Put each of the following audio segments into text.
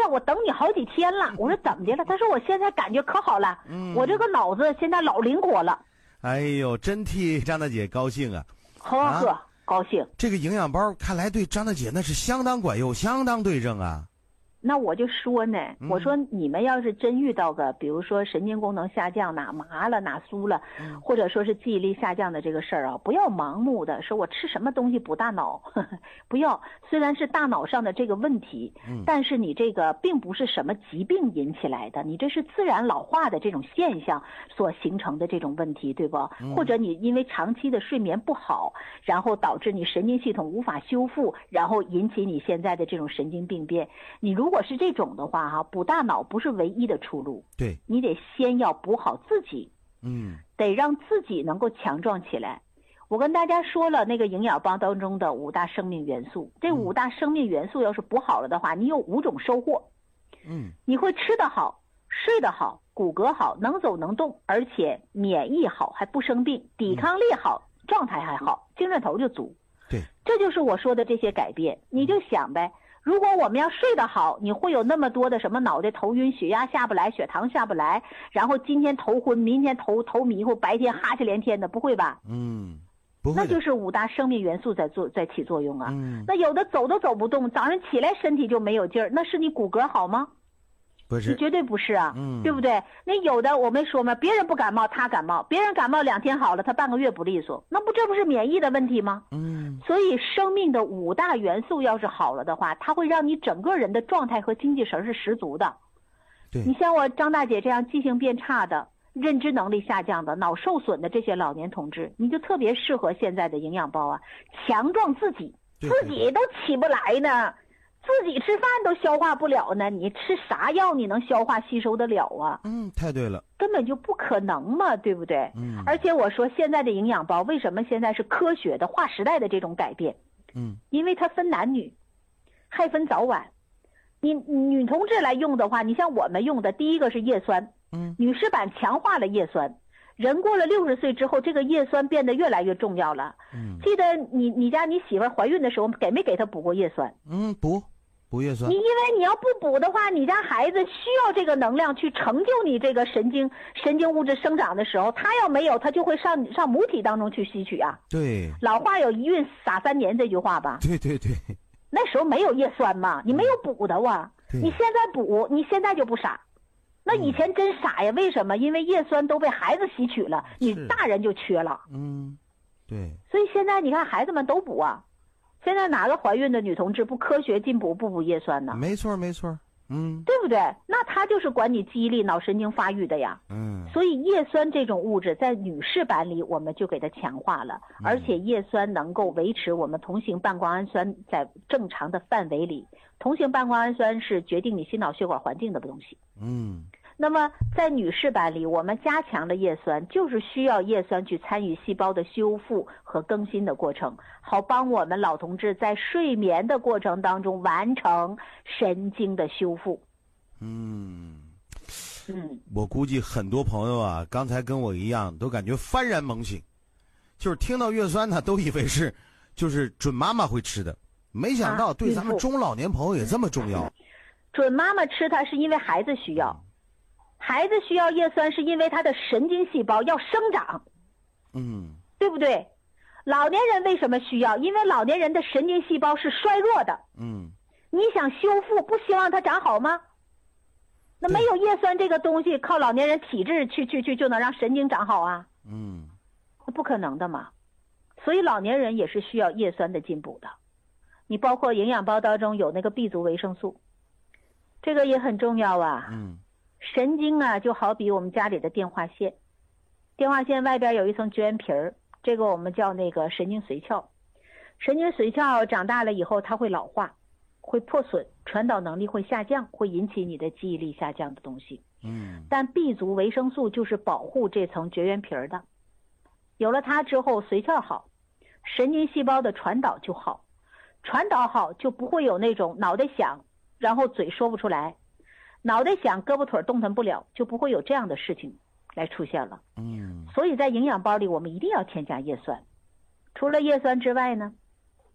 我等你好几天了。我说怎么的了？他说我现在感觉可好了，我这个脑子现在老灵活了。 哎呦，真替张大姐高兴啊！ 呵，高兴。 这个营养包看来对张大姐那是相当管用，相当对症啊。 那我就说呢，我说你们要是真遇到个，比如说神经功能下降，哪麻了哪酥了，或者说是记忆力下降的这个事儿啊，不要盲目的说我吃什么东西补大脑，不要。虽然是大脑上的这个问题，但是你这个并不是什么疾病引起来的，你这是自然老化的这种现象所形成的这种问题，对不？或者你因为长期的睡眠不好，然后导致你神经系统无法修复，然后引起你现在的这种神经病变。你如果是这种的话哈，补大脑不是唯一的出路。 对， 你得先要补好自己，得让自己能够强壮起来。我跟大家说了那个营养包当中的5大生命元素，这5大生命元素要是补好了的话，你有5种收获。你会吃得好，睡得好，骨骼好，能走能动，而且免疫好，还不生病，抵抗力好，状态还好，精神头就足。 对， 这就是我说的这些改变。你就想呗，如果我们要睡得好，你会有那么多的什么脑袋头晕、血压下不来、血糖下不来，然后今天头昏，明天头迷糊，白天哈欠连天的，不会吧？ 不会的。 那就是5大生命元素在起作用啊。那有的走都走不动，早上起来身体就没有劲儿，那是你骨骼好吗？ 不是， 你绝对不是啊，对不对？那有的我没说吗？别人不感冒，他感冒；别人感冒2天好了，他半个月不利索，这不是免疫的问题吗？所以生命的5大元素要是好了的话，它会让你整个人的状态和精气神是十足的。 对， 你像我张大姐这样记性变差的、认知能力下降的、脑受损的这些老年同志，你就特别适合现在的营养包啊，强壮自己，自己都起不来呢。自己吃饭都消化不了呢，你吃啥药你能消化吸收得了啊？ 太对了， 根本就不可能嘛，对不对？而且我说现在的营养包为什么现在是科学的划时代的这种改变？因为它分男女，还分早晚。你女同志来用的话，你像我们用的第一个是叶酸，女士版强化了叶酸。人过了60岁之后，这个叶酸变得越来越重要了。记得你家你媳妇怀孕的时候给没给她补过叶酸？ 补叶酸。 你因为你要不补的话，你家孩子需要这个能量去成就你这个神经物质生长的时候，他要没有，他就会上母体当中去吸取啊。 对， 老话有一孕傻3年这句话吧？ 对。 那时候没有叶酸嘛，你没有补的哇。你现在补，你现在就不傻。那以前真傻呀，为什么？因为叶酸都被孩子吸取了，你大人就缺了。 对。 所以现在你看孩子们都补啊。现在哪个怀孕的女同志不科学进补不补叶酸呢？ 没错， 对不对？那它就是管你记忆力、脑神经发育的呀。所以叶酸这种物质在女士版里我们就给它强化了，而且叶酸能够维持我们同型半胱氨酸在正常的范围里。同型半胱氨酸是决定你心脑血管环境的东西。那么在女士版里，我们加强了叶酸，就是需要叶酸去参与细胞的修复和更新的过程，好帮我们老同志在睡眠的过程当中完成神经的修复。 我估计很多朋友啊，刚才跟我一样，都感觉幡然猛醒，就是听到叶酸呢，都以为就是准妈妈会吃的，没想到对咱们中老年朋友也这么重要。 准妈妈吃它是因为孩子需要。孩子需要叶酸是因为他的神经细胞要生长，对不对？老年人为什么需要？因为老年人的神经细胞是衰弱的，你想修复，不希望它长好吗？那没有叶酸这个东西，靠老年人体质去就能让神经长好啊？那不可能的嘛。所以老年人也是需要叶酸的进补的。你包括营养包当中有那个 B 族维生素，这个也很重要啊。神经啊，就好比我们家里的电话线，电话线外边有一层绝缘皮儿，这个我们叫那个神经髓鞘。神经髓鞘长大了以后，它会老化，会破损，传导能力会下降，会引起你的记忆力下降的东西。但 B 族维生素就是保护这层绝缘皮儿的，有了它之后，髓鞘好，神经细胞的传导就好，传导好就不会有那种脑袋响，然后嘴说不出来。脑袋想胳膊腿动弹不了，就不会有这样的事情来出现了。所以在营养包里我们一定要添加叶酸。除了叶酸之外呢，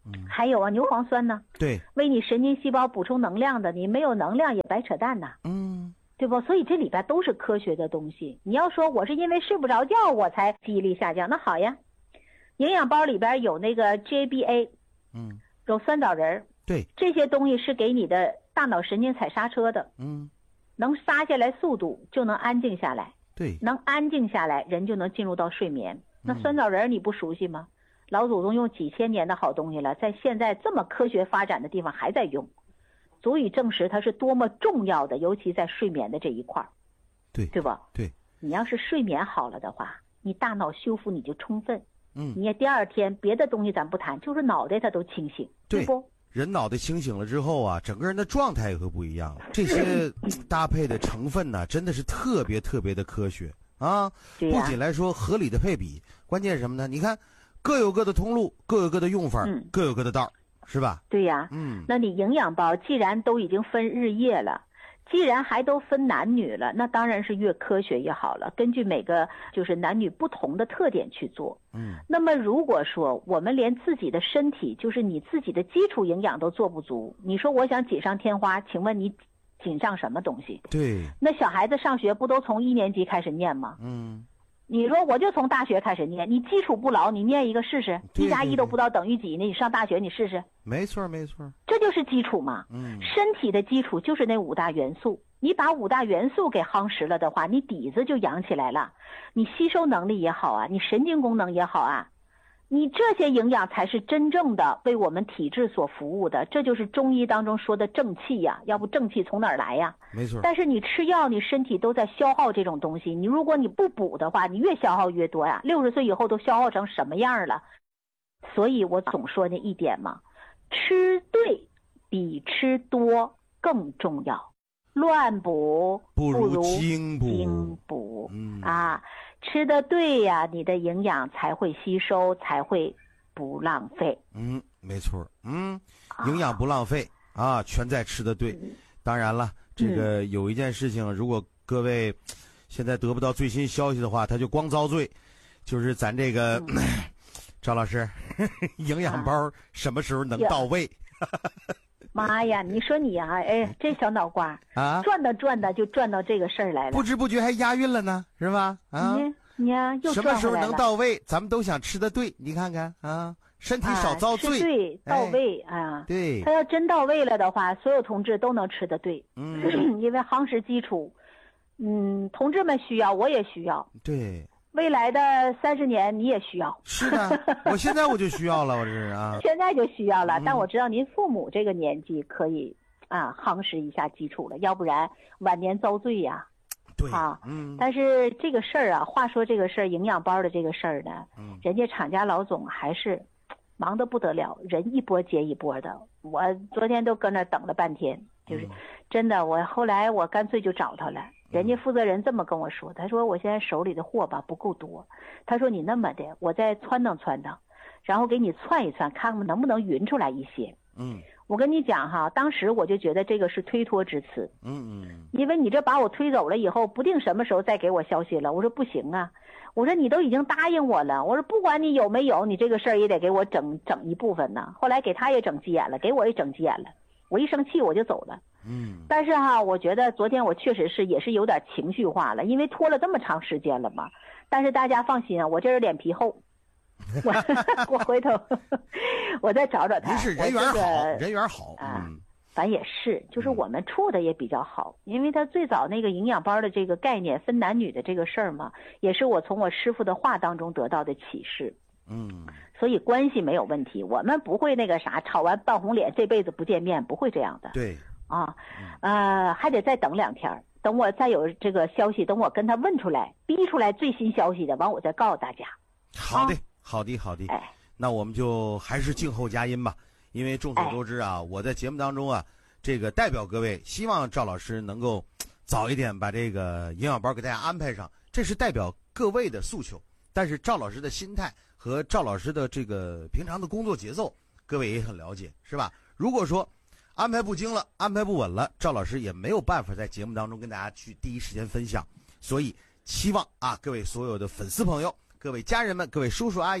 还有啊，牛磺酸呢， 对， 为你神经细胞补充能量的，你没有能量也白扯淡呐，对不？所以这里边都是科学的东西。你要说我是因为睡不着觉我才记忆力下降，那好呀，营养包里边有那个 GBA， 有酸枣仁， 对， 这些东西是给你的大脑神经踩刹车的，能刹下来速度就能安静下来， 对， 能安静下来人就能进入到睡眠。那酸枣仁你不熟悉吗？老祖宗用几千年的好东西了，在现在这么科学发展的地方还在用，足以证实它是多么重要的，尤其在睡眠的这一块，对吧？ 对， 你要是睡眠好了的话，你大脑修复你就充分，你也第二天别的东西咱不谈，就是脑袋它都清醒，对不？ 人脑袋清醒了之后啊，整个人的状态也会不一样。这些搭配的成分呢，真的是特别特别的科学啊！不仅来说合理的配比，关键是什么呢？你看。各有各的通路，各有各的用法，各有各的道，是吧？ 对呀，那你营养包既然都已经分日夜了，既然还都分男女了，那当然是越科学越好了，根据每个就是男女不同的特点去做。那么如果说我们连自己的身体，就是你自己的基础营养都做不足，你说我想锦上添花，请问你锦上什么东西？对，那小孩子上学不都从1年级开始念吗？你说我就从大学开始念，你基础不牢，你念一个试试，1+1都不知道等于几呢？你上大学你试试。没错，这就是基础嘛。身体的基础就是那5大元素，你把5大元素给夯实了的话，你底子就养起来了，你吸收能力也好啊，你神经功能也好啊，你这些营养才是真正的为我们体质所服务的，这就是中医当中说的正气呀，要不正气从哪儿来呀？没错。但是你吃药，你身体都在消耗这种东西，你如果你不补的话，你越消耗越多呀，60岁以后都消耗成什么样了？所以我总说那一点嘛，吃对比吃多更重要，乱补不如精补啊。吃的对呀，你的营养才会吸收，才会不浪费。没错，营养不浪费啊，全在吃的对。当然了，这个有一件事情，如果各位现在得不到最新消息的话，他就光遭罪，就是咱这个赵老师，营养包什么时候能到位？妈呀，你说你啊，哎，这小脑瓜啊，转的就转到这个事儿来了，不知不觉还押韵了呢，是吧？啊，你呀，又什么时候能到位？咱们都想吃的对，你看看啊，身体少遭罪，吃对到位啊，对，他要真到位了的话，所有同志都能吃的对，因为夯实基础，同志们需要，我也需要，对。未来的30年你也需要，是的，我现在我就需要了，我这是啊，现在就需要了。但我知道您父母这个年纪可以啊夯实一下基础了，要不然晚年遭罪呀。对啊，但是这个事儿啊，话说这个事儿，营养包的这个事儿呢，人家厂家老总还是忙得不得了，人一波接一波的。我昨天都搁那等了半天，就是真的，我后来我干脆就找他了。人家负责人这么跟我说，他说我现在手里的货吧不够多，他说你那么的，我再撺掇，然后给你窜一窜，看看能不能匀出来一些。我跟你讲哈，当时我就觉得这个是推脱之词。因为你这把我推走了以后，不定什么时候再给我消息了。我说不行啊，我说你都已经答应我了，我说不管你有没有，你这个事儿也得给我整一部分呢。后来给他也整急眼了，给我也整急眼了，我一生气我就走了。但是哈，我觉得昨天我确实也是有点情绪化了，因为拖了这么长时间了嘛。但是大家放心啊，我这人脸皮厚，我回头我再找找他。您是人缘好，人缘好啊，反正也是，就是我们处的也比较好，因为他最早那个营养包的这个概念分男女的这个事儿嘛，也是我从我师傅的话当中得到的启示。所以关系没有问题，我们不会那个啥吵完扮红脸这辈子不见面，不会这样的。对。还得再等2天，等我再有这个消息，等我跟他问出来，逼出来最新消息的，完我再告诉大家。好的，好的，好的。哎，那我们就还是静候佳音吧，因为众所周知啊，我在节目当中啊，这个代表各位，希望赵老师能够早一点把这个营养包给大家安排上，这是代表各位的诉求。但是赵老师的心态和赵老师的这个平常的工作节奏，各位也很了解，是吧？如果说安排不精了，安排不稳了，赵老师也没有办法在节目当中跟大家去第一时间分享，所以期望啊，各位所有的粉丝朋友、各位家人们、各位叔叔阿姨们，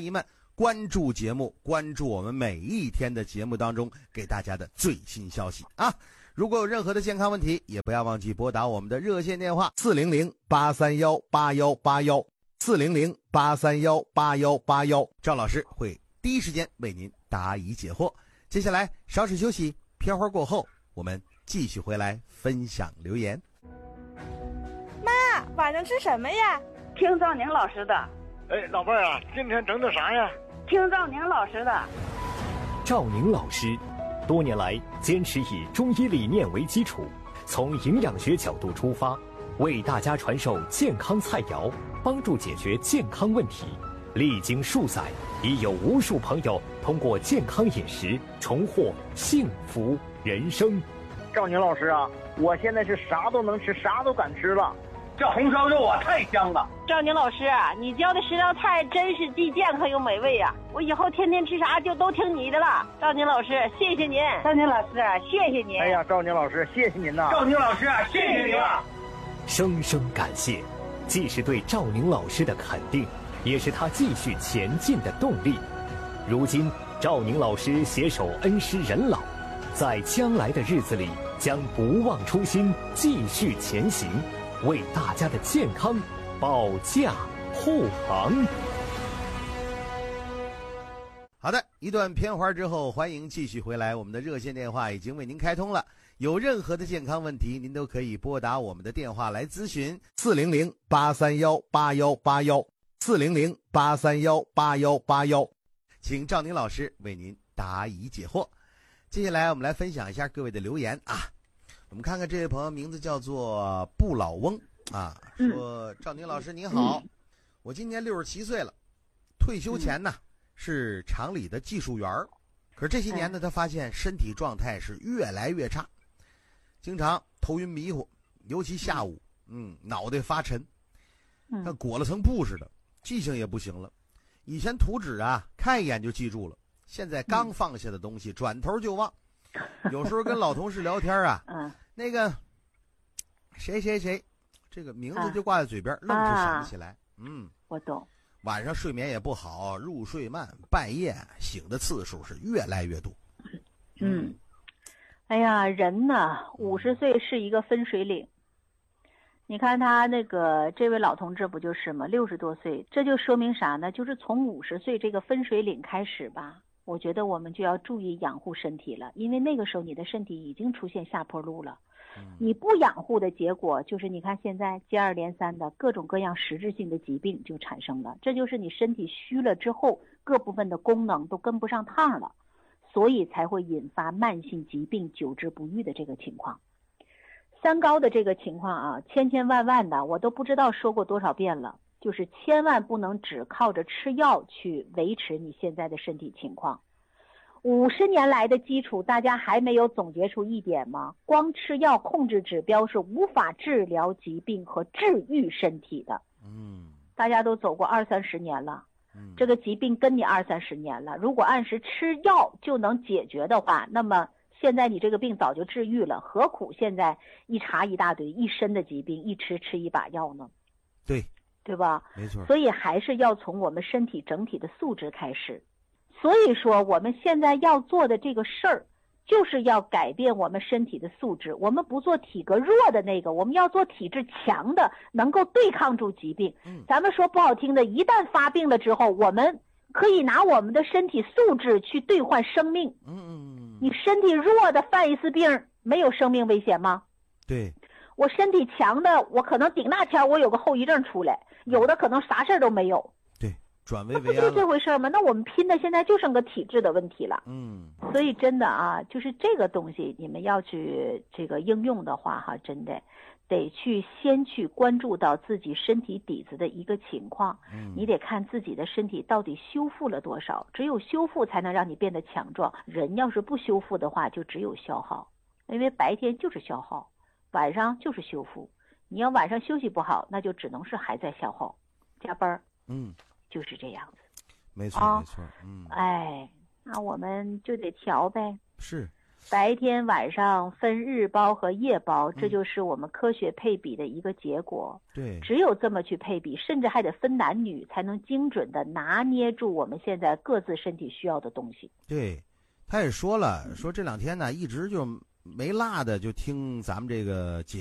关注节目，关注我们每一天的节目当中给大家的最新消息啊！如果有任何的健康问题，也不要忘记拨打我们的热线电话400-831-8181，400-831-8181，赵老师会第一时间为您答疑解惑。接下来稍事休息，片花过后，我们继续回来分享留言。 妈，晚上吃什么呀？ 听赵宁老师的。 哎，老伴儿啊，今天整的啥呀？ 听赵宁老师的。 赵宁老师多年来坚持以中医理念为基础，从营养学角度出发，为大家传授健康菜肴，帮助解决健康问题。历经数载，已有无数朋友通过健康饮食重获幸福人生。 赵宁老师啊，我现在是啥都能吃，啥都敢吃了。 这红烧肉啊，太香了！ 赵宁老师，你教的食疗菜真是既健康又美味呀！我以后天天吃啥就都听你的了。赵宁老师，谢谢您。赵宁老师，谢谢您。 哎呀，赵宁老师，谢谢您呐！ 赵宁老师，谢谢您了。 生生感谢，既是对赵宁老师的肯定，也是他继续前进的动力。如今，赵宁老师携手恩施人老，在将来的日子里将不忘初心，继续前行，为大家的健康保驾护航。 好的，一段片花之后，欢迎继续回来。我们的热线电话已经为您开通了，有任何的健康问题，您都可以拨打我们的电话来咨询，400-831-8181，400-831-8181，请赵宁老师为您答疑解惑。接下来我们来分享一下各位的留言啊。我们看看这位朋友名字叫做不老翁啊，说赵宁老师您好，我今年67岁了，退休前呢是厂里的技术员，可是这些年呢他发现身体状态是越来越差，经常头晕迷糊，尤其下午脑袋发沉，像裹了层布似的，记性也不行了。以前图纸啊看一眼就记住了，现在刚放下的东西转头就忘。有时候跟老同事聊天啊，那个谁谁谁，这个名字就挂在嘴边，愣是想不起来。 我懂。 晚上睡眠也不好，入睡慢，半夜醒的次数是越来越多。 哎呀，人呢，50岁是一个分水岭。你看他那个这位老同志不就是吗？60多岁，这就说明啥呢？就是从50岁这个分水岭开始吧，我觉得我们就要注意养护身体了，因为那个时候你的身体已经出现下坡路了。你不养护的结果就是你看现在接二连三的各种各样实质性的疾病就产生了，这就是你身体虚了之后各部分的功能都跟不上趟了，所以才会引发慢性疾病久治不愈的这个情况。三高的这个情况啊，千千万万的我都不知道说过多少遍了，就是千万不能只靠着吃药去维持你现在的身体情况。50年来的基础，大家还没有总结出一点吗？光吃药控制指标是无法治疗疾病和治愈身体的。大家都走过20-30年了，这个疾病跟你20-30年了，如果按时吃药就能解决的话，那么现在你这个病早就治愈了，何苦现在一查一大堆一身的疾病，一吃一把药呢？对吧？ 没错。 所以还是要从我们身体整体的素质开始。所以说我们现在要做的这个事儿，就是要改变我们身体的素质。我们不做体格弱的那个，我们要做体质强的，能够对抗住疾病。咱们说不好听的，一旦发病了之后，我们可以拿我们的身体素质去兑换生命。你身体弱的犯一次病，没有生命危险吗？ 对。 我身体强的，我可能顶那天我有个后遗症出来，有的可能啥事儿都没有。 转危为安了， 那不就这回事吗？那我们拼的现在就剩个体质的问题了。所以真的啊，就是这个东西你们要去这个应用的话哈，真的得先去关注到自己身体底子的一个情况。你得看自己的身体到底修复了多少，只有修复才能让你变得强壮。人要是不修复的话，就只有消耗，因为白天就是消耗，晚上就是修复。你要晚上休息不好，那就只能是还在消耗，加班。就是这样子。 没错没错。 那我们就得调呗。 是。 白天晚上分日包和夜包，这就是我们科学配比的一个结果。 对， 只有这么去配比，甚至还得分男女，才能精准的拿捏住我们现在各自身体需要的东西。 对，他也说了，说这2天呢一直就没落的就听咱们这个节